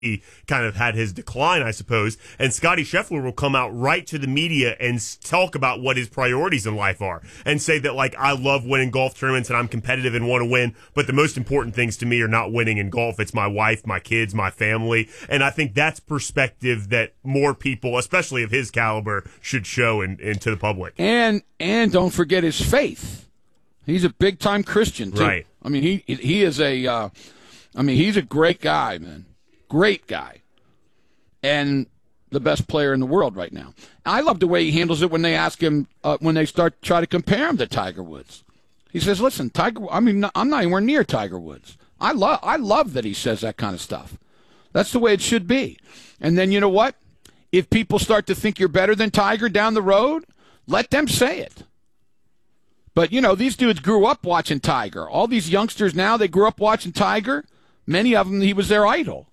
he kind of had his decline, I suppose. And Scotty Scheffler will come out right to the media and talk about what his priorities in life are and say that, like, I love winning golf tournaments and I'm competitive and want to win, but the most important things to me are not winning in golf. It's my wife, my kids, my family. And I think that's perspective that more people, especially of his caliber, should show into the public. And don't forget his faith. He's a big-time Christian, too. Right. I mean, he is he's a great guy, man. Great guy. And the best player in the world right now. I love the way he handles it when they ask him, when they try to compare him to Tiger Woods. He says, listen, I'm not anywhere near Tiger Woods. I love that he says that kind of stuff. That's the way it should be. And then you know what? If people start to think you're better than Tiger down the road, let them say it. But, you know, these dudes grew up watching Tiger. All these youngsters now, they grew up watching Tiger. Many of them, he was their idol.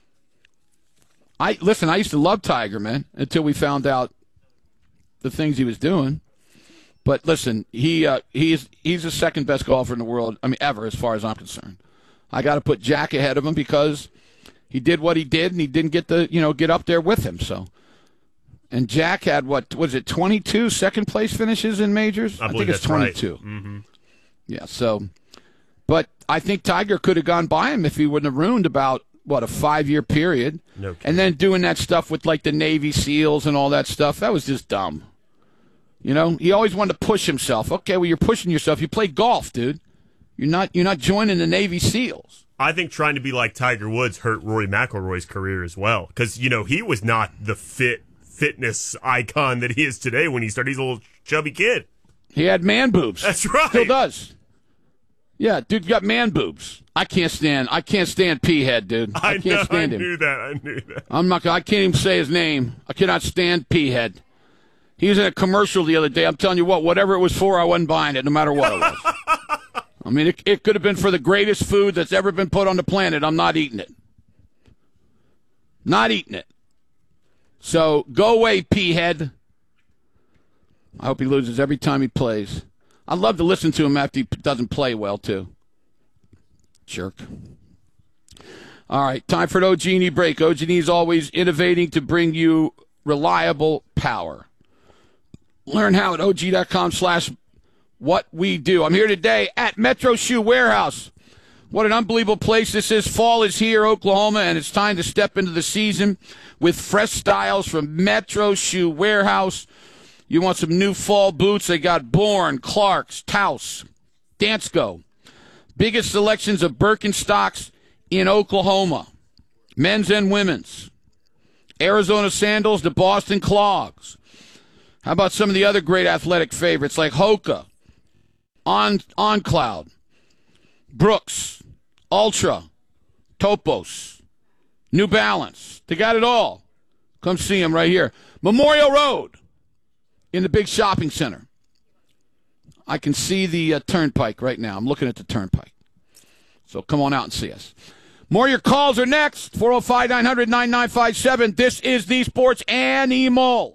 I used to love Tiger, man, until we found out the things he was doing. But listen, he's the second best golfer in the world, ever, as far as I'm concerned. I got to put Jack ahead of him because he did what he did, and he didn't get up there with him. So, and Jack had 22 second place finishes in majors? I think it's 22. Right. Mm-hmm. Yeah. So, but I think Tiger could have gone by him if he wouldn't have ruined about a 5-year period. No kidding. And then doing that stuff with like the Navy SEALs and all that stuff, that was just dumb. You know, he always wanted to push himself. Okay, well, you're pushing yourself. You play golf, dude. You're not joining the Navy SEALs. I think trying to be like Tiger Woods hurt Rory McIlroy's career as well, because he was not the fitness icon that he is today when he started. He's a little chubby kid. He had man boobs. That's right. Still does. Yeah, dude got man boobs. I can't stand P-head, dude. I can't stand him. I knew that. I can't even say his name. I cannot stand P-head. He was in a commercial the other day. I'm telling you what, whatever it was for, I wasn't buying it, no matter what it was. It could have been for the greatest food that's ever been put on the planet. I'm not eating it. Not eating it. So go away, P-head. I hope he loses every time he plays. I'd love to listen to him after he doesn't play well, too. Jerk. All right, time for an OG&E break. OG&E is always innovating to bring you reliable power. Learn how at OG.com/whatwedo. I'm here today at Metro Shoe Warehouse. What an unbelievable place this is. Fall is here, Oklahoma, and it's time to step into the season with fresh styles from Metro Shoe Warehouse. You want some new fall boots? They got Bourne, Clarks, Taos, Dansko. Biggest selections of Birkenstocks in Oklahoma, men's and women's. Arizona sandals, the Boston clogs. How about some of the other great athletic favorites like Hoka, On Cloud, Brooks, Ultra, Topos, New Balance. They got it all. Come see them right here. Memorial Road in the big shopping center. I can see the turnpike right now. I'm looking at the turnpike. So come on out and see us. More of your calls are next. 405-900-9957. This is the Sports Animal.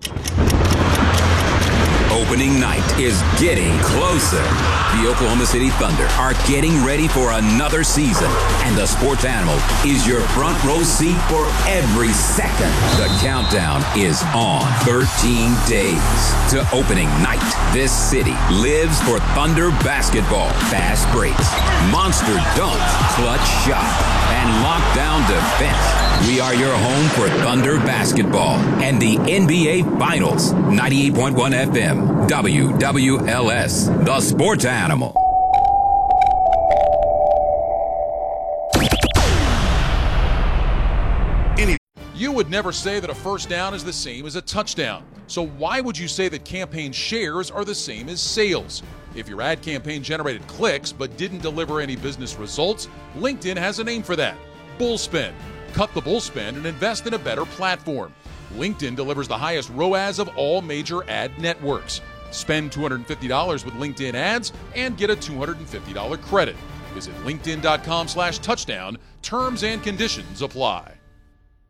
Opening night is getting closer. The Oklahoma City Thunder are getting ready for another season, and the Sports Animal is your front row seat for every second. The countdown is on. 13 days to opening night. This city lives for Thunder basketball, fast breaks, monster dunks, clutch shot, and lockdown defense. We are your home for Thunder basketball and the NBA Finals. 98.1 FM. WWLS, the Sports Animal. You would never say that a first down is the same as a touchdown. So why would you say that campaign shares are the same as sales? If your ad campaign generated clicks but didn't deliver any business results, LinkedIn has a name for that. Bullspend. Cut the bullspend and invest in a better platform. LinkedIn delivers the highest ROAS of all major ad networks. Spend $250 with LinkedIn ads and get a $250 credit. Visit linkedin.com/touchdown. Terms and conditions apply.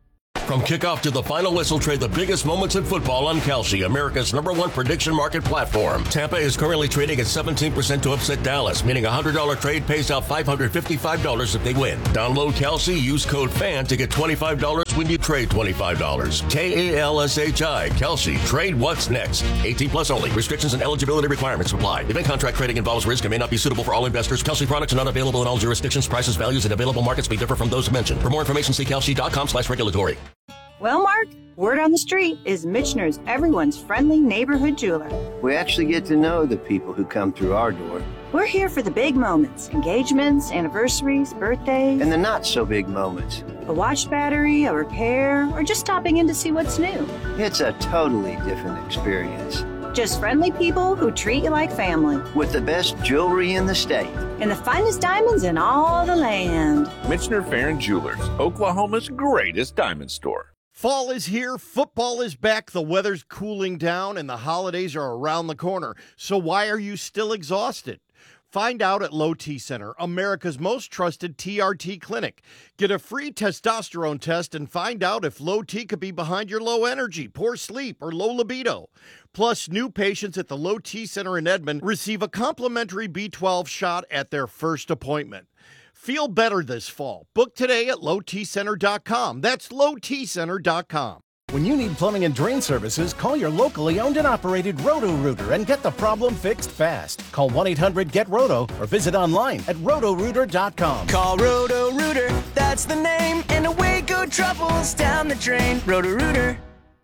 From kickoff to the final whistle, trade the biggest moments in football on Kalshi, America's #1 prediction market platform. Tampa is currently trading at 17% to upset Dallas, meaning a $100 trade pays out $555 if they win. Download Kalshi, use code FAN to get $25 when you trade $25. Kalshi, Kalshi. Trade what's next. 18 plus only. Restrictions and eligibility requirements apply. Event contract trading involves risk and may not be suitable for all investors. Kalshi products are not available in all jurisdictions. Prices, values, and available markets may differ from those mentioned. For more information, see kalshi.com/regulatory. Well, Mark, word on the street is Michener's everyone's friendly neighborhood jeweler. We actually get to know the people who come through our door. We're here for the big moments, engagements, anniversaries, birthdays. And the not-so-big moments. A watch battery, a repair, or just stopping in to see what's new. It's a totally different experience. Just friendly people who treat you like family. With the best jewelry in the state. And the finest diamonds in all the land. Michener Farron Jewelers, Oklahoma's greatest diamond store. Fall is here, football is back, the weather's cooling down, and the holidays are around the corner. So why are you still exhausted? Find out at Low T Center, America's most trusted TRT clinic. Get a free testosterone test and find out if low T could be behind your low energy, poor sleep, or low libido. Plus, new patients at the Low T Center in Edmond receive a complimentary B12 shot at their first appointment. Feel better this fall. Book today at lowtcenter.com. That's lowtcenter.com. When you need plumbing and drain services, call your locally owned and operated Roto-Rooter and get the problem fixed fast. Call 1-800-GET-ROTO or visit online at rotorooter.com. Call Roto-Rooter, that's the name, and away go troubles down the drain. Roto-Rooter.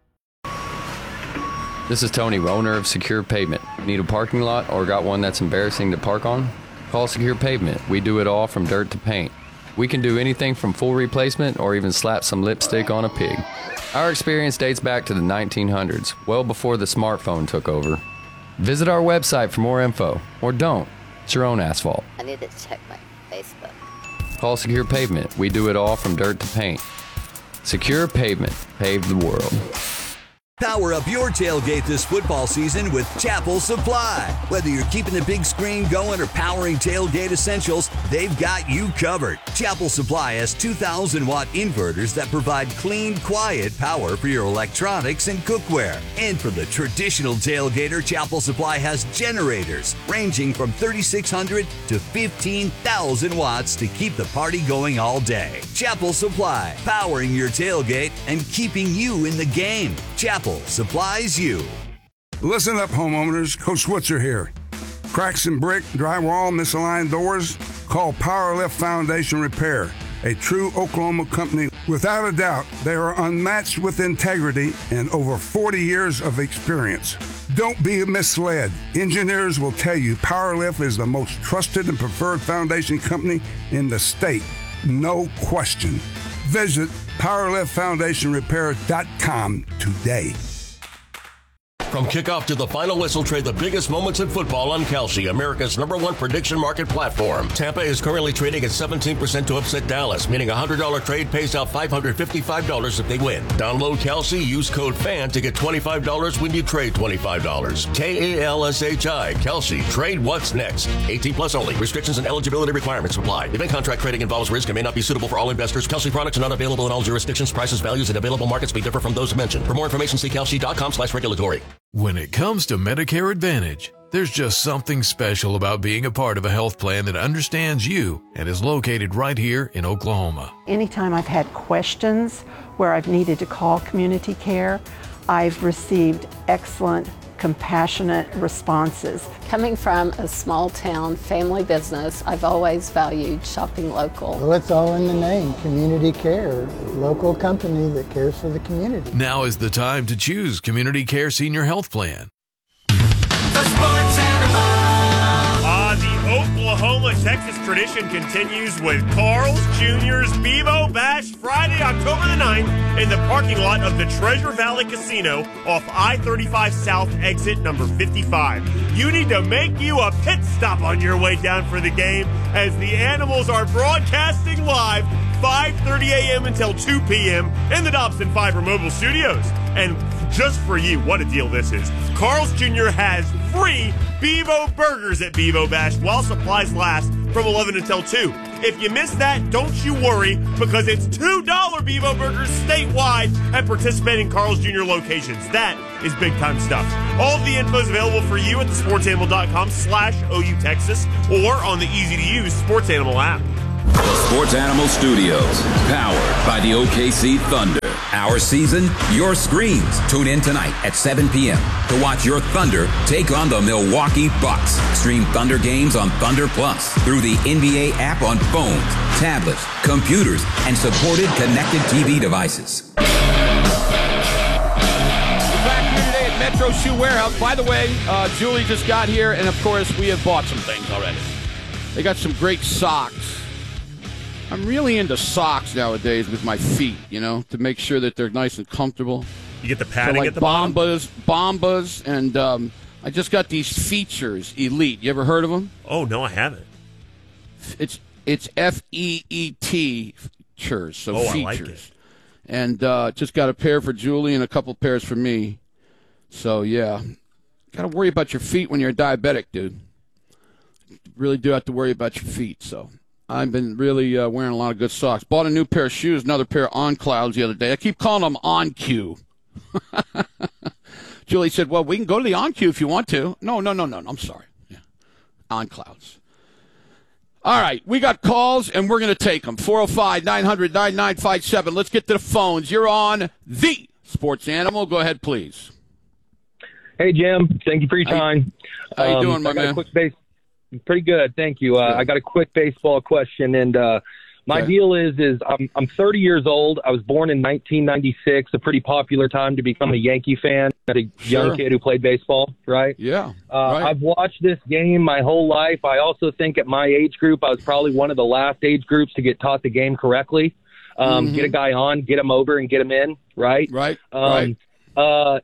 This is Tony, owner of Secure Pavement. Need a parking lot or got one that's embarrassing to park on? Call Secure Pavement. We do it all from dirt to paint. We can do anything from full replacement or even slap some lipstick on a pig. Our experience dates back to the 1900s, well before the smartphone took over. Visit our website for more info, or don't. It's your own asphalt. I need to check my Facebook. Call Secure Pavement. We do it all from dirt to paint. Secure Pavement. Pave the world. Power up your tailgate this football season with Chapel Supply. Whether you're keeping the big screen going or powering tailgate essentials, they've got you covered. Chapel Supply has 2,000-watt inverters that provide clean, quiet power for your electronics and cookware. And for the traditional tailgater, Chapel Supply has generators ranging from 3,600 to 15,000 watts to keep the party going all day. Chapel Supply, powering your tailgate and keeping you in the game. Chapel supplies you. Listen up, homeowners. Coach Switzer here. Cracks in brick, drywall, misaligned doors? Call Powerlift Foundation Repair, a true Oklahoma company. Without a doubt, they are unmatched with integrity and over 40 years of experience. Don't be misled. Engineers will tell you Powerlift is the most trusted and preferred foundation company in the state. No question. Visit PowerliftFoundationRepair.com today. From kickoff to the final whistle, trade the biggest moments in football on Kalshi, America's #1 prediction market platform. Tampa is currently trading at 17% to upset Dallas, meaning a $100 trade pays out $555 if they win. Download Kalshi, use code FAN to get $25 when you trade $25. Kalshi, Kalshi. Trade what's next. 18 plus only. Restrictions and eligibility requirements apply. Event contract trading involves risk and may not be suitable for all investors. Kalshi products are not available in all jurisdictions. Prices, values, and available markets may differ from those mentioned. For more information, see kalshi.com/regulatory. When it comes to Medicare Advantage, there's just something special about being a part of a health plan that understands you and is located right here in Oklahoma. Anytime I've had questions where I've needed to call community care, I've received excellent, compassionate responses. Coming from a small town family business, I've always valued shopping local. Well, it's all in the name, community care, local company that cares for the community. Now is the time to choose Community Care Senior Health Plan. The Sports Animal. The Oklahoma-Texas tradition continues with Carl's Jr.'s Bevo Bash Friday, October the 9th in the parking lot of the Treasure Valley Casino off I-35 South exit number 55. You need to make you a pit stop on your way down for the game as the Animals are broadcasting live 5:30 a.m. until 2 p.m. in the Dobson Fiber Mobile Studios. And just for you, what a deal this is. Carl's Jr. has free Bevo burgers at Bevo Bash while supplies last from 11 until 2. If you missed that, don't you worry, because it's $2 Bevo Burgers statewide at participating Carl's Jr. locations. That is big-time stuff. All of the info is available for you at thesportsanimal.com/OU Texas or on the easy-to-use Sports Animal app. The Sports Animal Studios, powered by the OKC Thunder. Our season, your screens. Tune in tonight at 7 p.m. to watch your Thunder take on the Milwaukee Bucks. Stream Thunder games on Thunder Plus through the NBA app on phones, tablets, computers, and supported connected TV devices. We're back here today at Metro Shoe Warehouse. By the way, Julie just got here, and of course, we have bought some things already. They got some great socks. I'm really into socks nowadays with my feet, to make sure that they're nice and comfortable. You get the padding at the Bombas, and I just got these Features Elite. You ever heard of them? Oh, no, I haven't. It's F-E-E-T, Features, so Features. I like it. And just got a pair for Julie and a couple pairs for me. So, yeah. Got to worry about your feet when you're a diabetic, dude. Really do have to worry about your feet, so... I've been really wearing a lot of good socks. Bought a new pair of shoes, another pair of On Clouds the other day. I keep calling them On Q. Julie said, well, we can go to the On Q if you want to. No, I'm sorry. Yeah. On Clouds. All right, we got calls, and we're going to take them. 405-900-9957. Let's get to the phones. You're on the Sports Animal. Go ahead, please. Hey, Jim. Thank you for your time. How you doing, my man? Pretty good, thank you. I got a quick baseball question, and my deal is I'm 30 years old. I was born in 1996, a pretty popular time to become a Yankee fan as a young kid who played baseball, right? Yeah. Right. I've watched this game my whole life. I also think at my age group, I was probably one of the last age groups to get taught the game correctly. Get a guy on, get him over, and get him in, right? Right. I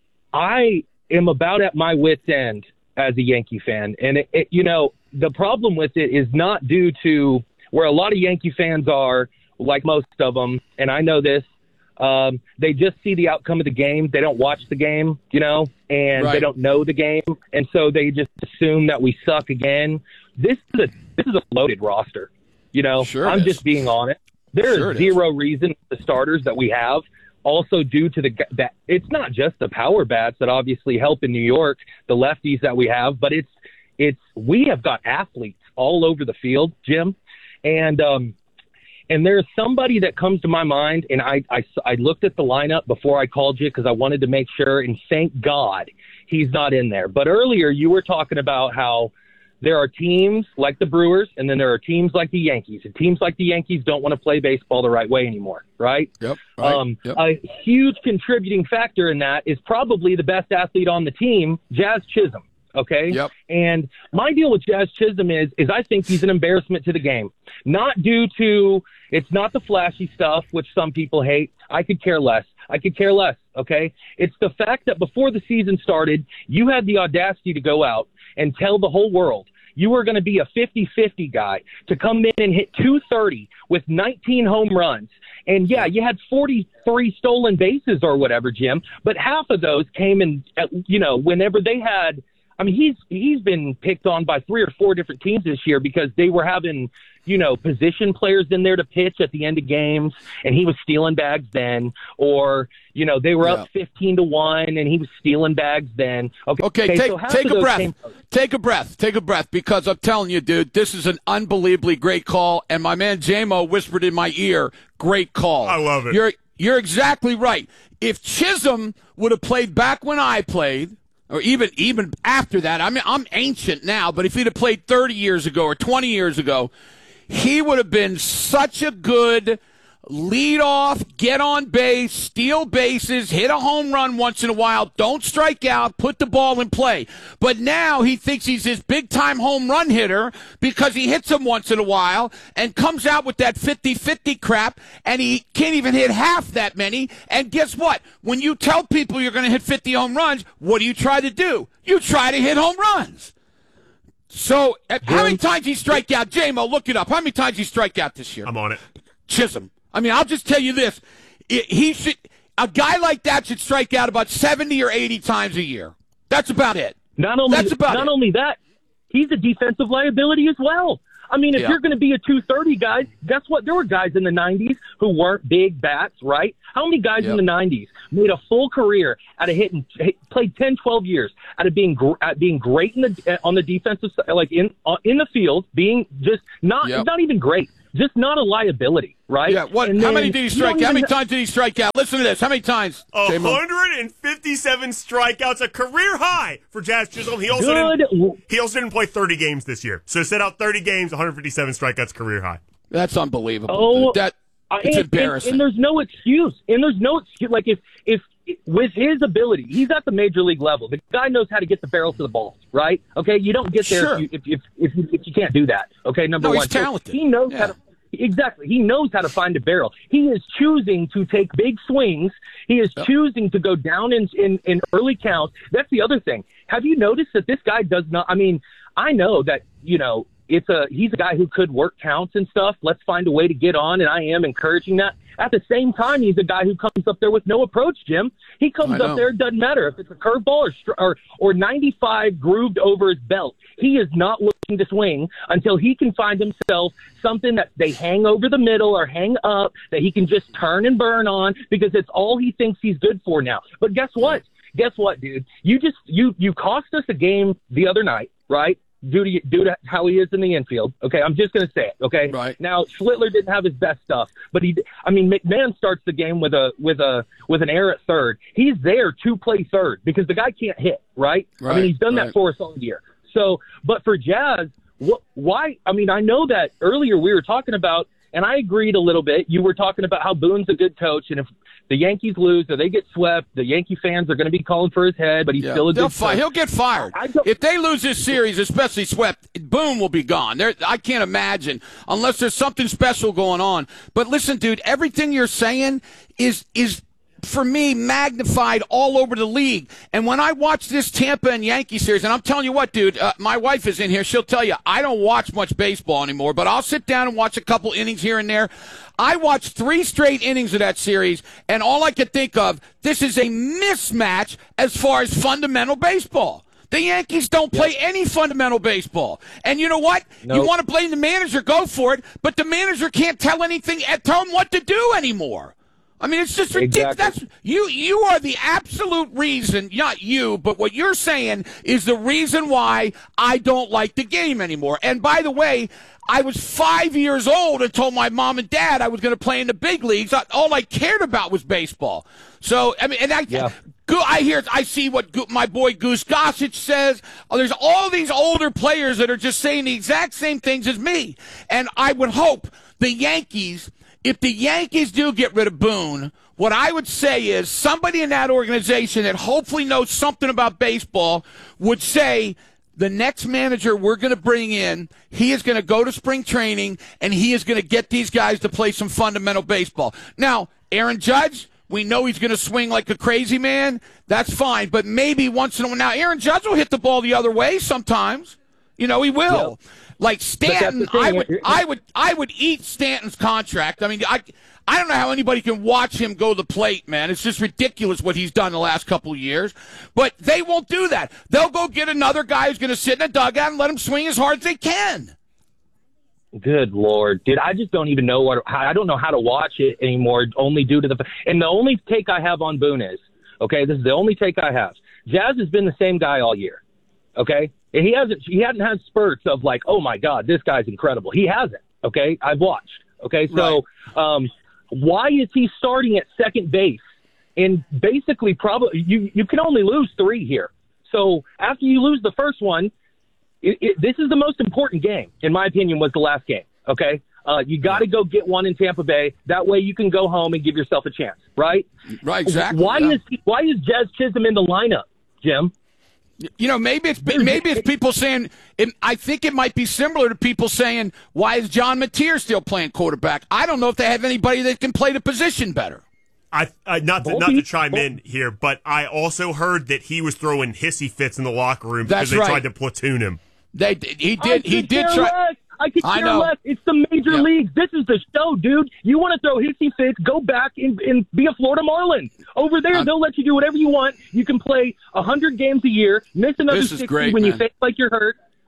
am about at my wit's end as a Yankee fan. And, the problem with it is not due to where a lot of Yankee fans are, like most of them, and I know this, they just see the outcome of the game. They don't watch the game, and they don't know the game. And so they just assume that we suck again. This is a loaded roster, I'm just being honest. There is zero reason the starters that we have. Also, due to that it's not just the power bats that obviously help in New York, the lefties that we have, but we have got athletes all over the field, Jim, and there's somebody that comes to my mind, and I looked at the lineup before I called you because I wanted to make sure, and thank God he's not in there. But earlier you were talking about how there are teams like the Brewers, and then there are teams like the Yankees. And teams like the Yankees don't want to play baseball the right way anymore, right? Yep. A huge contributing factor in that is probably the best athlete on the team, Jazz Chisholm, okay? Yep. And my deal with Jazz Chisholm is I think he's an embarrassment to the game. Not due to – it's not the flashy stuff, which some people hate. I could care less, okay? It's the fact that before the season started, you had the audacity to go out and tell the whole world you were going to be a 50-50 guy to come in and hit 230 with 19 home runs. And, yeah, you had 43 stolen bases or whatever, Jim, but half of those came in, whenever they had – I mean, he's been picked on by 3 or 4 different teams this year because they were having – position players in there to pitch at the end of games, and he was stealing bags then. Or, they were up 15-1, and he was stealing bags then. Okay, take a breath. Take a breath, because I'm telling you, dude, this is an unbelievably great call, and my man J-Mo whispered in my ear, great call. I love it. You're exactly right. If Chisholm would have played back when I played, or even after that, I mean, I'm ancient now, but if he'd have played 30 years ago or 20 years ago, he would have been such a good lead-off, get on base, steal bases, hit a home run once in a while, don't strike out, put the ball in play. But now he thinks he's this big-time home run hitter because he hits them once in a while and comes out with that 50-50 crap, and he can't even hit half that many. And guess what? When you tell people you're going to hit 50 home runs, what do you try to do? You try to hit home runs. So, how many times he strike out? J-Mo, look it up. How many times he strike out this year? I'm on it. Chisholm. I mean, I'll just tell you this. A guy like that should strike out about 70 or 80 times a year. That's about it. Not only that, he's a defensive liability as well. I mean, if you're going to be a 230 guy, guess what? There were guys in the 90s who weren't big bats, right? How many guys in the 90s made a full career out of played 10, 12 years out of being great on the defensive side, like in the field, being just not even great. Just not a liability, right? Yeah. How many did he strike? How many times did he strike out? Listen to this. How many times? 157 strikeouts, a career high for Jazz Chisholm. He also didn't play 30 games this year. So set out 30 games, 157 strikeouts, career high. That's unbelievable. It's embarrassing. And there's no excuse. Like if with his ability, he's at the major league level. The guy knows how to get the barrel to the balls, right? Okay, you don't get there if you can't do that. Okay, number one, he's talented. So he knows how to. Exactly. He knows how to find a barrel. He is choosing to take big swings. He is choosing to go down in early counts. That's the other thing. Have you noticed that this guy does not? I mean, I know that he's a guy who could work counts and stuff. Let's find a way to get on, and I am encouraging that. At the same time, he's a guy who comes up there with no approach, Jim. He comes up there, it doesn't matter if it's a curveball or 95 grooved over his belt. He is not looking to swing until he can find himself something that they hang over the middle or hang up that he can just turn and burn on because it's all he thinks he's good for now. But guess what? Guess what, dude? You cost us a game the other night, right? Due to how he is in the infield. Okay, I'm just going to say it. Okay, right now Schlittler didn't have his best stuff, but McMahon starts the game with an error at third. He's there to play third because the guy can't hit. Right? I mean, he's done that for us all year. So, but for Jazz, why? I mean, I know that earlier we were talking about, and I agreed a little bit. You were talking about how Boone's a good coach, and if the Yankees lose or they get swept, the Yankee fans are going to be calling for his head, but he's still a good coach. He'll get fired. If they lose this series, especially swept, Boone will be gone. I can't imagine, unless there's something special going on. But listen, dude, everything you're saying is for me, magnified all over the league. And when I watch this Tampa and Yankee series, and I'm telling you what, dude, my wife is in here. She'll tell you, I don't watch much baseball anymore, but I'll sit down and watch a couple innings here and there. I watched 3 straight innings of that series, and all I could think of, this is a mismatch as far as fundamental baseball. The Yankees don't play any fundamental baseball. And you know what? Nope. You want to blame the manager, go for it, but the manager can't tell him what to do anymore. I mean, it's just ridiculous. Exactly. You are the absolute reason, not you, but what you're saying is the reason why I don't like the game anymore. And by the way, I was 5 years old and told my mom and dad I was going to play in the big leagues. All I cared about was baseball. So, I mean, I see what my boy Goose Gossage says. There's all these older players that are just saying the exact same things as me. And I would hope the Yankees, if the Yankees do get rid of Boone, what I would say is somebody in that organization that hopefully knows something about baseball would say, the next manager we're going to bring in, he is going to go to spring training, and he is going to get these guys to play some fundamental baseball. Now, Aaron Judge, we know he's going to swing like a crazy man. That's fine. But maybe once in a while. Now, Aaron Judge will hit the ball the other way sometimes. You know, he will. Yep. Like Stanton, I would eat Stanton's contract. I mean, I don't know how anybody can watch him go to the plate, man. It's just ridiculous what he's done the last couple of years. But they won't do that. They'll go get another guy who's going to sit in a dugout and let him swing as hard as they can. Good Lord, dude! I just don't even know I don't know how to watch it anymore. Only due to the only take I have on Boone is, okay, this is the only take I have. Jazz has been the same guy all year, okay. He hadn't had spurts of like, oh my God, this guy's incredible. He hasn't. Okay, I've watched. Okay, so why is he starting at second base? And basically, probably you can only lose 3 here. So after you lose the first one, this is the most important game, in my opinion, was the last game. Okay, you got to go get one in Tampa Bay. That way you can go home and give yourself a chance. Right? Right. Exactly. Why is Jazz Chisholm in the lineup, Jim? You know, maybe it's people saying. I think it might be similar to people saying, "Why is John Mateer still playing quarterback?" I don't know if they have anybody that can play the position better. Not to chime in here, but I also heard that he was throwing hissy fits in the locker room because they tried to platoon him. He did try. I could care less. It's the major leagues. This is the show, dude. You want to throw hissy fits, go back and be a Florida Marlin. Over there, they'll let you do whatever you want. You can play 100 games a year, miss another 60 when you feel like you're hurt.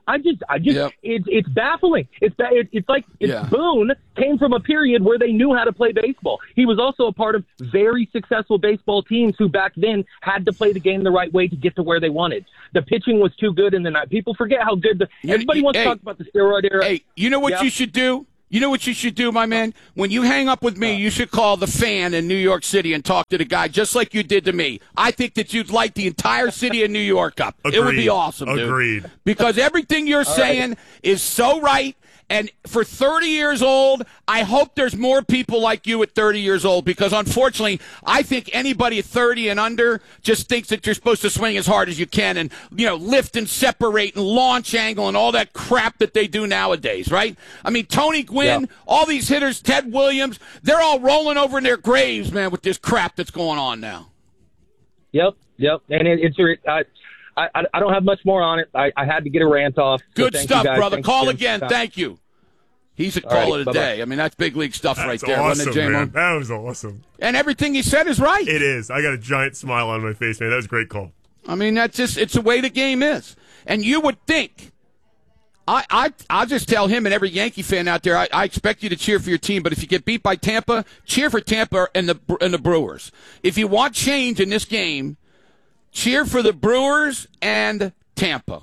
It's baffling. It's like Boone came from a period where they knew how to play baseball. He was also a part of very successful baseball teams who back then had to play the game the right way to get to where they wanted. The pitching was too good in the night. People forget how good everybody wants to talk about the steroid era. Hey, you know what you should do? You know what you should do, my man? When you hang up with me, you should call the Fan in New York City and talk to the guy just like you did to me. I think that you'd light the entire city of New York up. Agreed. It would be awesome, dude. Agreed. Because everything you're saying is so right. And for 30 years old, I hope there's more people like you at 30 years old because, unfortunately, I think anybody at 30 and under just thinks that you're supposed to swing as hard as you can and, lift and separate and launch angle and all that crap that they do nowadays, right? I mean, Tony Gwynn, all these hitters, Ted Williams, they're all rolling over in their graves, man, with this crap that's going on now. Yep. And I don't have much more on it. I had to get a rant off. Good stuff, brother. Call again. Thank you. He's a call of the day. I mean, that's big league stuff right there. Awesome, wasn't it, man. That was awesome. And everything he said is right. It is. I got a giant smile on my face, man. That was a great call. I mean, it's the way the game is. And you would think, I'll just tell him and every Yankee fan out there, I expect you to cheer for your team, but if you get beat by Tampa, cheer for Tampa and the Brewers. If you want change in this game, cheer for the Brewers and Tampa.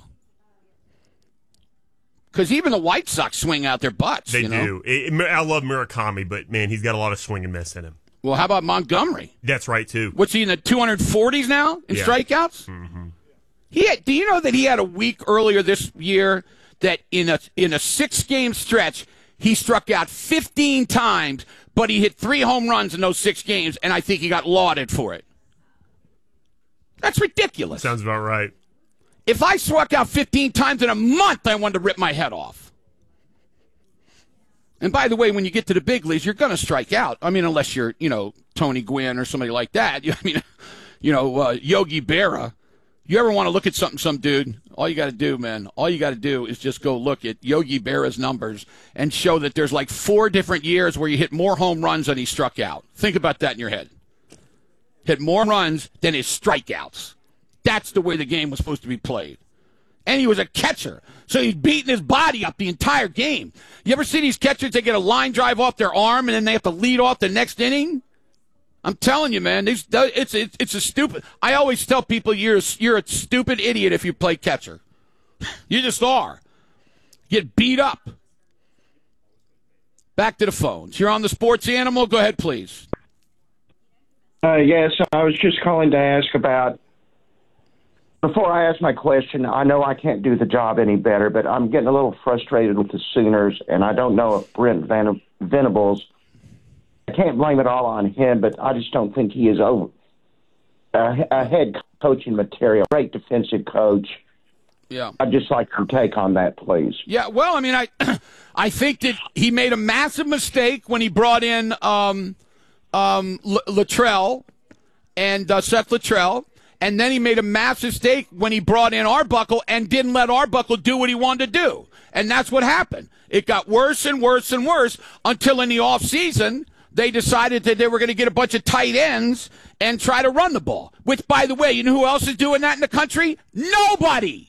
Because even the White Sox swing out their butts. They do. I love Murakami, but, man, he's got a lot of swing and miss in him. Well, how about Montgomery? That's right, too. What's he in the 240s now in strikeouts? Mm-hmm. Do you know that he had a week earlier this year that in a 6-game stretch, he struck out 15 times, but he hit 3 home runs in those 6 games, and I think he got lauded for it. That's ridiculous. Sounds about right. If I struck out 15 times in a month, I wanted to rip my head off. And by the way, when you get to the big leagues, you're going to strike out. I mean, unless you're, Tony Gwynn or somebody like that. I mean, Yogi Berra. You ever want to look at some dude, all you got to do, man, is just go look at Yogi Berra's numbers and show that there's like 4 different years where you hit more home runs than he struck out. Think about that in your head. Hit more runs than his strikeouts. That's the way the game was supposed to be played. And he was a catcher, so he's beating his body up the entire game. You ever see these catchers, they get a line drive off their arm, and then they have to lead off the next inning? I'm telling you, man, it's a stupid. I always tell people you're a stupid idiot if you play catcher. You just are. Get beat up. Back to the phones. You're on the Sports Animal. Go ahead, please. Yes, I was just calling to ask about, before I ask my question, I know I can't do the job any better, but I'm getting a little frustrated with the Sooners, and I don't know if Brent Venables, I can't blame it all on him, but I just don't think he is a head coaching material. Great defensive coach. Yeah. I'd just like your take on that, please. Yeah, well, I mean, I think that he made a massive mistake when he brought in Luttrell and Seth Luttrell, and then he made a massive mistake when he brought in Arbuckle and didn't let Arbuckle do what he wanted to do. And that's what happened. It got worse and worse and worse until in the offseason they decided that they were going to get a bunch of tight ends and try to run the ball. Which, by the way, you know who else is doing that in the country? Nobody.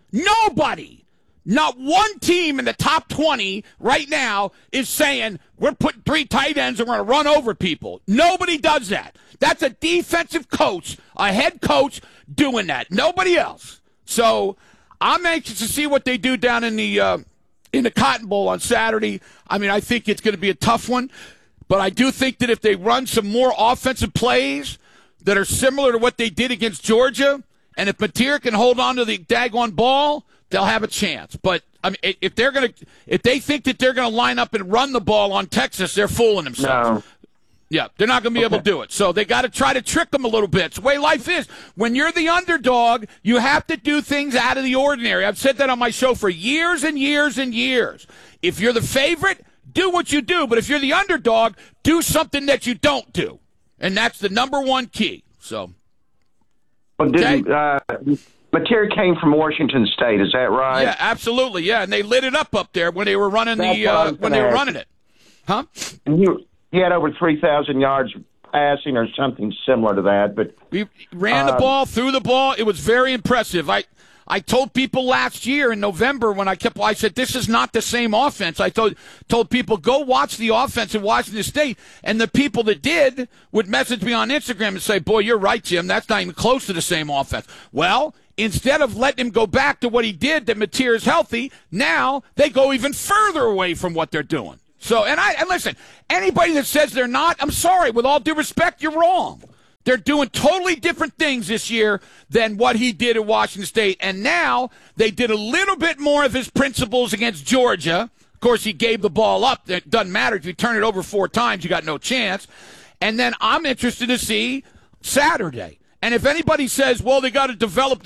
Not one team in the top 20 right now is saying we're putting 3 tight ends and we're going to run over people. Nobody does that. That's a defensive coach, a head coach doing that. Nobody else. So I'm anxious to see what they do down in the Cotton Bowl on Saturday. I mean, I think it's going to be a tough one, but I do think that if they run some more offensive plays that are similar to what they did against Georgia, and if Mateer can hold on to the daggone ball, they'll have a chance. But I mean, if they think that they're going to line up and run the ball on Texas, they're fooling themselves. No. Yeah, they're not going to be able to do it. So they got to try to trick them a little bit. It's the way life is. When you're the underdog, you have to do things out of the ordinary. I've said that on my show for years and years and years. If you're the favorite, do what you do. But if you're the underdog, do something that you don't do. And that's the number one key. So, well, Mateer came from Washington State, is that right? Yeah, absolutely. Yeah, and they lit it up there when they were running it. Huh? And he had over 3,000 yards passing or something similar to that. But we ran the ball, threw the ball. It was very impressive. I told people last year in November when I said, this is not the same offense. I told people, go watch the offense in Washington State. And the people that did would message me on Instagram and say, boy, you're right, Jim. That's not even close to the same offense. Well, instead of letting him go back to what he did, that Mateer is healthy, now they go even further away from what they're doing. So, and listen, anybody that says they're not, I'm sorry, with all due respect, you're wrong. They're doing totally different things this year than what he did at Washington State. And now they did a little bit more of his principles against Georgia. Of course, he gave the ball up. It doesn't matter. If you turn it over 4 times, you got no chance. And then I'm interested to see Saturday. And if anybody says, well, they got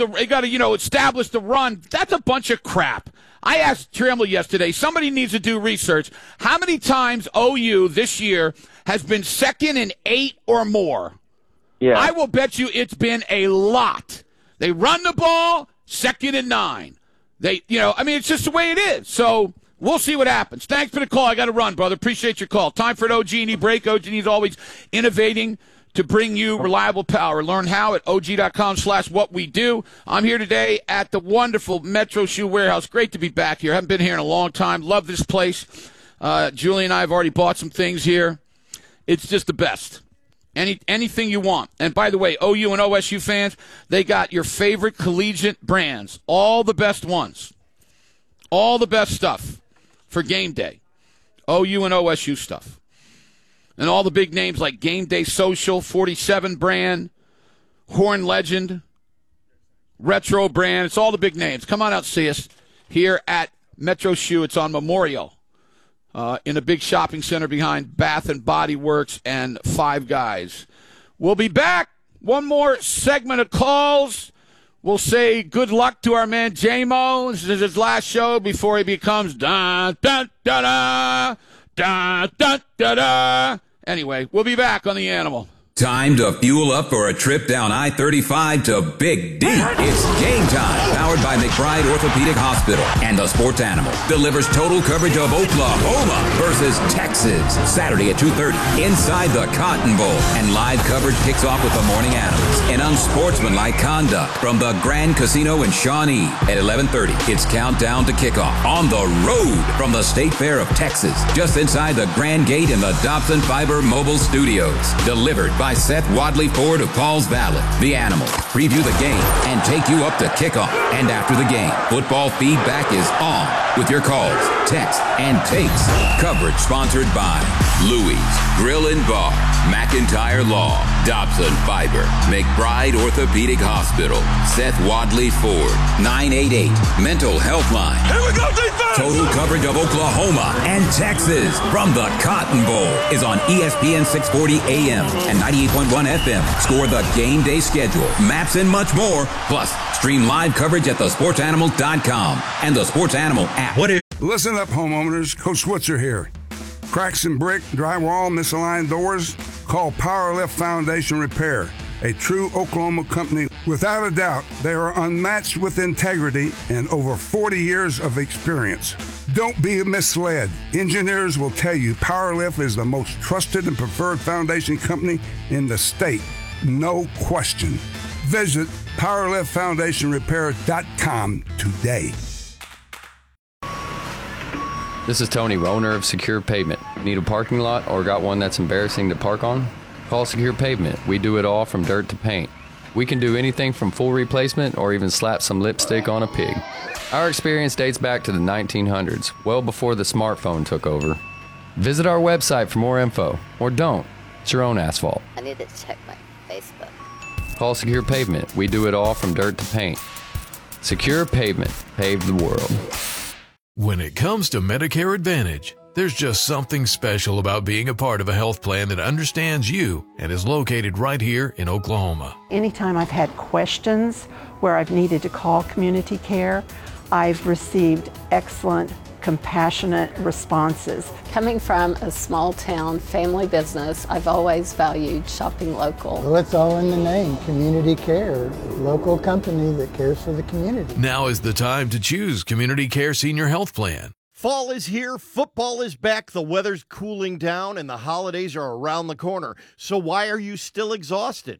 to establish the run, that's a bunch of crap. I asked Trammell yesterday, somebody needs to do research. How many times OU this year has been second and 8 or more? Yeah. I will bet you it's been a lot. They run the ball, 2nd and 9. It's just the way it is. So we'll see what happens. Thanks for the call. I got to run, brother. Appreciate your call. Time for an OG&E break. OG&E is always innovating to bring you reliable power. Learn how at OG.com/whatwedo. I'm here today at the wonderful Metro Shoe Warehouse. Great to be back here. Haven't been here in a long time. Love this place. Julie and I have already bought some things here. It's just the best. Anything you want. And by the way, OU and OSU fans, they got your favorite collegiate brands. All the best ones. All the best stuff for game day. OU and OSU stuff. And all the big names like Game Day Social, 47 brand, Horn Legend, Retro brand. It's all the big names. Come on out and see us here at Metro Shoe. It's on Memorial. In a big shopping center behind Bath and Body Works and Five Guys. We'll be back. One more segment of calls. We'll say good luck to our man J-Mo. This is his last show before he becomes da-da-da-da, da-da-da-da. Anyway, we'll be back on The Animal. Time to fuel up for a trip down I-35 to Big D. It's game time. Powered by McBride Orthopedic Hospital. And the Sports Animal delivers total coverage of Oklahoma versus Texas. Saturday at 2:30 inside the Cotton Bowl. And live coverage kicks off with the Morning Animals. And unsportsmanlike conduct from the Grand Casino in Shawnee. At 11:30, it's countdown to kickoff. On the road from the State Fair of Texas. Just inside the Grand Gate in the Dobson Fiber Mobile Studios. Delivered by Seth Wadley Ford of Pauls Valley. The Animals preview the game and take you up to kickoff. And after the game, football feedback is on with your calls, texts, and takes. Coverage sponsored by Louie's Grill and Bar, McIntyre Law, Dobson Fiber, McBride Orthopedic Hospital, Seth Wadley Ford, 988 Mental Health Line. Here we go, defense! Total coverage of Oklahoma and Texas from the Cotton Bowl is on ESPN 640 AM and 98.1 FM. Score the game day schedule, maps, and much more. Plus, stream live coverage at thesportsanimal.com and the Sports Animal app. Listen up, homeowners. Coach Switzer here. Cracks in brick, drywall, misaligned doors? Call Power Lift Foundation Repair, a true Oklahoma company. Without a doubt, they are unmatched with integrity and over 40 years of experience. Don't be misled. Engineers will tell you Power Lift is the most trusted and preferred foundation company in the state. No question. Visit PowerLiftFoundationRepair.com today. This is Tony, owner of Secure Pavement. Need a parking lot or got one that's embarrassing to park on? Call Secure Pavement. We do it all from dirt to paint. We can do anything from full replacement or even slap some lipstick on a pig. Our experience dates back to the 1900s, well before the smartphone took over. Visit our website for more info, or don't. It's your own asphalt. I need to check my Facebook. Call Secure Pavement. We do it all from dirt to paint. Secure Pavement. Pave the world. When it comes to Medicare Advantage, there's just something special about being a part of a health plan that understands you and is located right here in Oklahoma. Anytime I've had questions where I've needed to call community care, I've received excellent, compassionate responses. Coming from a small town family business, I've always valued shopping local. Well, it's all in the name, community care, local company that cares for the community. Now is the time to choose Community Care Senior Health Plan. Fall is here, football is back, the weather's cooling down, and the holidays are around the corner. So why are you still exhausted?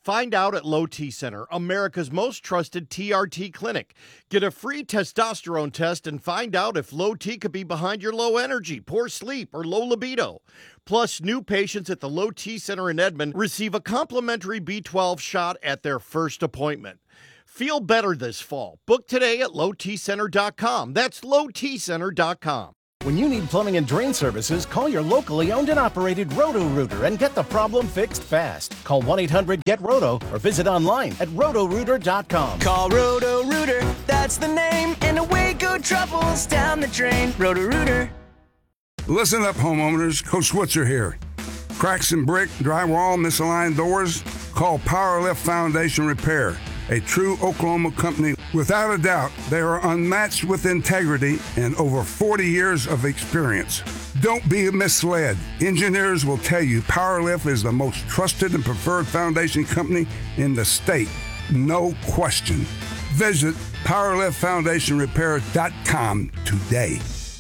Find out at Low T Center, America's most trusted TRT clinic. Get a free testosterone test and find out if low T could be behind your low energy, poor sleep, or low libido. Plus, new patients at the Low T Center in Edmond receive a complimentary B12 shot at their first appointment. Feel better this fall. Book today at lowtcenter.com. That's lowtcenter.com. When you need plumbing and drain services, call your locally owned and operated Roto-Rooter and get the problem fixed fast. Call 1-800-GET-ROTO or visit online at rotorooter.com. Call Roto-Rooter, that's the name, and away go troubles down the drain. Roto-Rooter. Listen up, homeowners. Coach Switzer here. Cracks in brick, drywall, misaligned doors? Call Powerlift Foundation Repair, a true Oklahoma company. Without a doubt, they are unmatched with integrity and over 40 years of experience. Don't be misled. Engineers will tell you Powerlift is the most trusted and preferred foundation company in the state. No question. Visit PowerliftFoundationRepair.com today.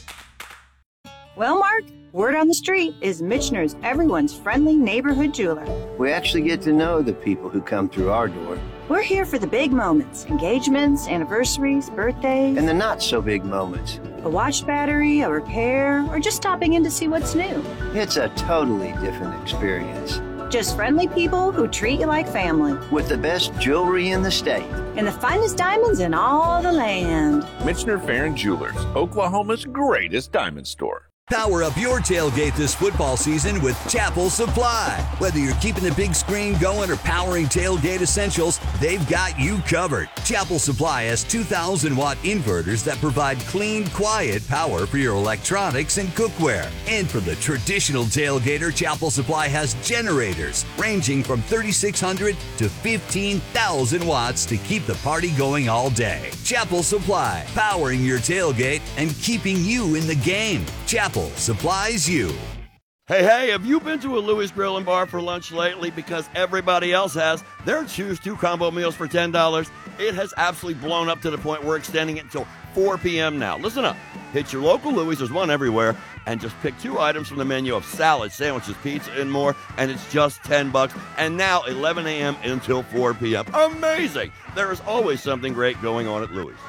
Well, Mark, word on the street is Michener's everyone's friendly neighborhood jeweler. We actually get to know the people who come through our door. We're here for the big moments, engagements, anniversaries, birthdays. And the not-so-big moments. A watch battery, a repair, or just stopping in to see what's new. It's a totally different experience. Just friendly people who treat you like family. With the best jewelry in the state. And the finest diamonds in all the land. Michener Farron Jewelers, Oklahoma's greatest diamond store. Power up your tailgate this football season with Chapel Supply. Whether you're keeping the big screen going or powering tailgate essentials, they've got you covered. Chapel Supply has 2,000-watt inverters that provide clean, quiet power for your electronics and cookware. And for the traditional tailgater, Chapel Supply has generators ranging from 3,600 to 15,000 watts to keep the party going all day. Chapel Supply, powering your tailgate and keeping you in the game. Chapel supplies you. Hey, have you been to a Louis Grill and Bar for lunch lately? Because everybody else has. Their Choose 2 combo meals for $10. It has absolutely blown up to the point we're extending it until 4 p.m. now. Listen up. Hit your local Louis, there's one everywhere, and just pick 2 items from the menu of salad, sandwiches, pizza, and more, and it's just $10. And now 11 a.m. until 4 p.m. Amazing! There is always something great going on at Louis.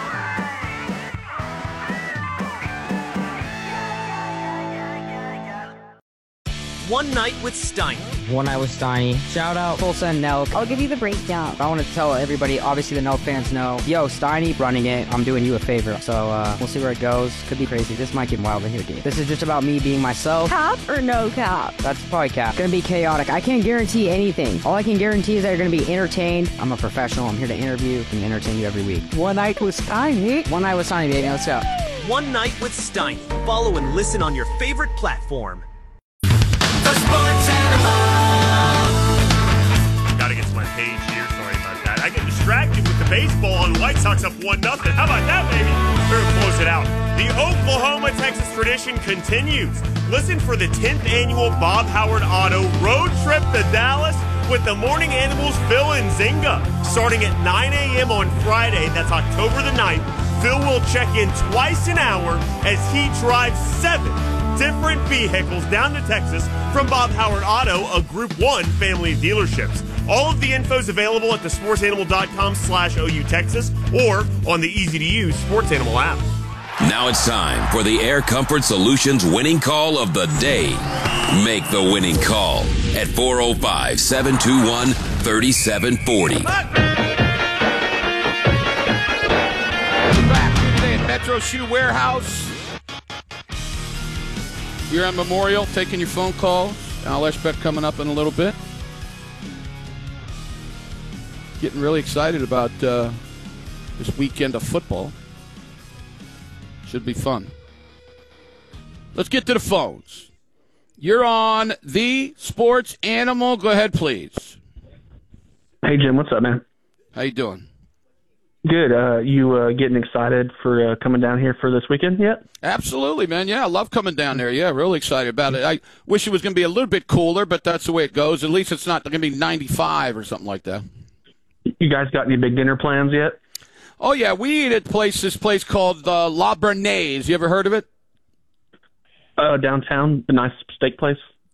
One Night with Steiny. One Night with Steiny. Shout out Tulsa and Nelk. I'll give you the breakdown. I want to tell everybody, obviously the Nelk fans know, yo, Steiny running it. I'm doing you a favor. So we'll see where it goes. Could be crazy. This might get wild in here, dude. This is just about me being myself. Cap or no cap? That's probably cap. Gonna be chaotic. I can't guarantee anything. All I can guarantee is that you're gonna be entertained. I'm a professional. I'm here to interview and entertain you every week. One Night with Steiny. One Night with Steiny, baby. Let's go. One Night with Steiny. Follow and listen on your favorite platform. Gotta get to my page here. Sorry about that. I get distracted with the baseball on White Sox up 1-0. How about that, baby? We're gonna close it out. The Oklahoma-Texas tradition continues. Listen for the 10th annual Bob Howard Auto Road Trip to Dallas with the Morning Animals Phil and Zinga. Starting at 9 a.m. on Friday, that's October the 9th, Phil will check in twice an hour as he drives 7 different vehicles down to Texas from Bob Howard Auto, a Group 1 family of dealerships. All of the info is available at thesportsanimal.com/OU Texas or on the easy-to-use Sports Animal app. Now it's time for the Air Comfort Solutions winning call of the day. Make the winning call at 405-721-3740. Back today at Metro Shoe Warehouse. You're at Memorial, taking your phone calls. Al Eschbeck coming up in a little bit. Getting really excited about this weekend of football. Should be fun. Let's get to the phones. You're on the Sports Animal. Go ahead, please. Hey, Jim. What's up, man? How you doing? Good. You getting excited for coming down here for this weekend yet? Absolutely, man. Yeah, I love coming down there. Yeah, really excited about it. I wish it was going to be a little bit cooler, but that's the way it goes. At least it's not going to be 95 or something like that. You guys got any big dinner plans yet? Oh, yeah. We eat at this place called La Bernaise. You ever heard of it? Downtown, the nice steak place.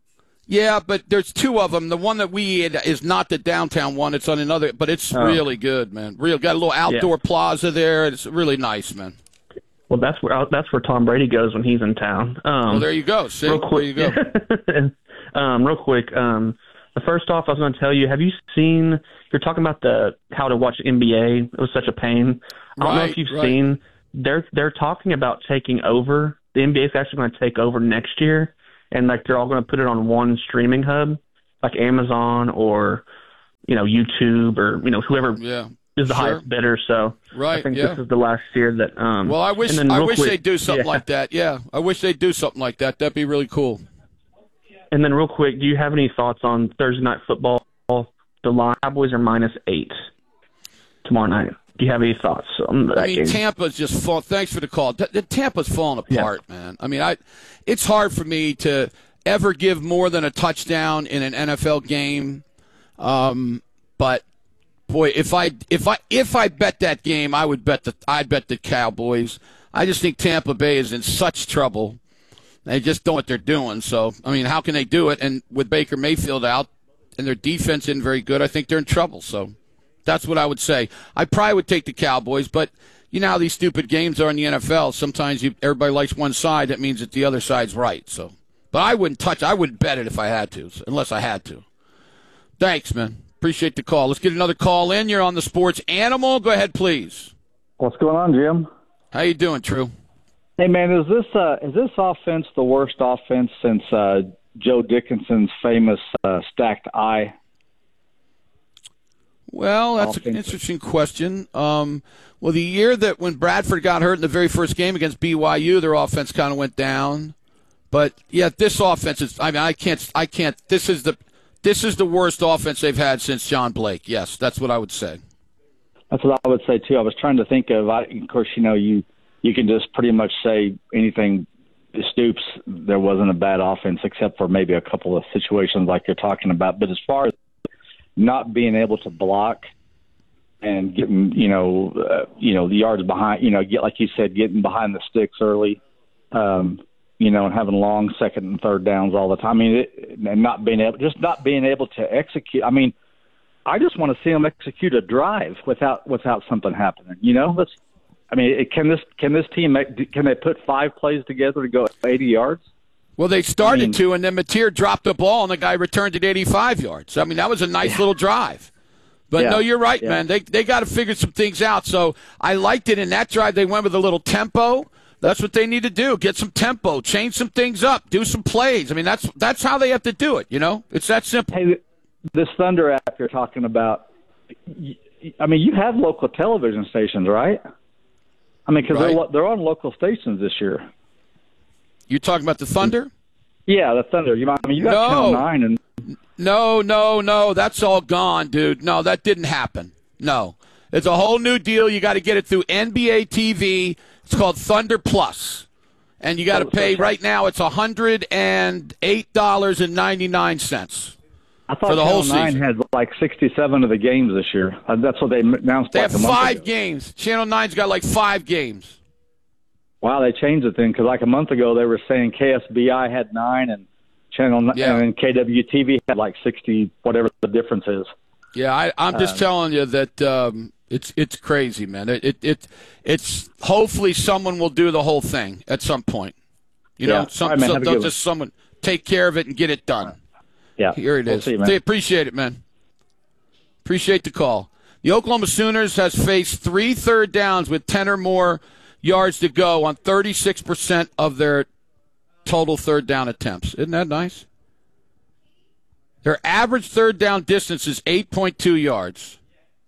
Yeah, but there's two of them. The one that we eat is not the downtown one. It's on another, but it's really good, man. Got a little outdoor plaza there. It's really nice, man. Well, that's where Tom Brady goes when he's in town. Well, there you go. See? Real quick, there you go. Real quick, first off, I was going to tell you, have you seen? You're talking about how to watch NBA. It was such a pain. I don't know if you've seen. They're talking about taking over. The NBA is actually going to take over next year. And like they're all going to put it on one streaming hub, like Amazon or, YouTube or whoever is the highest bidder. So I think this is the last year that. Well, I wish they'd do something like that. Yeah, I wish they'd do something like that. That'd be really cool. And then real quick, do you have any thoughts on Thursday night football? The line Cowboys are -8 tomorrow night. Do you have any thoughts on that game? Tampa's just falling. Thanks for the call. Tampa's falling apart, man. I mean, it's hard for me to ever give more than a touchdown in an NFL game. But boy, if I bet that game, I'd bet the Cowboys. I just think Tampa Bay is in such trouble. They just don't know what they're doing. So, I mean, how can they do it? And with Baker Mayfield out and their defense isn't very good, I think they're in trouble. So that's what I would say. I probably would take the Cowboys, but you know how these stupid games are in the NFL. Sometimes everybody likes one side. That means that the other side's right. So, but I wouldn't bet it if I had to, unless I had to. Thanks, man. Appreciate the call. Let's get another call in. You're on the Sports Animal. Go ahead, please. What's going on, Jim? How you doing, True? Hey, man, is this offense the worst offense since Joe Dickinson's famous stacked eye? Well, that's an interesting question. Well, the year that when Bradford got hurt in the very first game against BYU, their offense kind of went down. But yeah, this offense is. I mean, I can't. This is the worst offense they've had since John Blake. Yes, that's what I would say. That's what I would say too. I was trying to think of. Of course, you can just pretty much say anything. Stoops, there wasn't a bad offense except for maybe a couple of situations like you're talking about. But as far as not being able to block and getting, the yards behind, get like you said, getting behind the sticks early, and having long second and third downs all the time. I mean, and not being able to execute. I mean, I just want to see them execute a drive without something happening. Can this team can they put 5 plays together to go 80 yards? Well, they started to, and then Mateer dropped the ball, and the guy returned it 85 yards. I mean, that was a nice little drive. But, no, you're right, man. They got to figure some things out. So I liked it in that drive. They went with a little tempo. That's what they need to do. Get some tempo, change some things up, do some plays. I mean, that's how they have to do it, It's that simple. Hey, this Thunder app you're talking about, I mean, you have local television stations, right? I mean, because they're on local stations this year. You talking about the Thunder? Yeah, the Thunder. You got Channel 9 and No. That's all gone, dude. No, that didn't happen. No. It's a whole new deal. You got to get it through NBA TV. It's called Thunder Plus. And you got to pay right now. It's $108.99. I thought for the Channel whole 9 season. had like 67 of the games this year. That's what they announced. They like have a month 5 ago. games. Channel 9's got like 5 games. Wow, they changed it then because like a month ago they were saying KSBI had 9 and Channel 9 and KWTV had like 60, whatever the difference is. Yeah, I'm just telling you that it's crazy, man. It's hopefully someone will do the whole thing at some point. Someone take care of it and get it done. Yeah, here it is. See, man. Appreciate it, man. Appreciate the call. The Oklahoma Sooners has faced 3 third downs with 10 or more yards to go on 36% of their total third down attempts. Isn't that nice? Their average third down distance is 8.2 yards.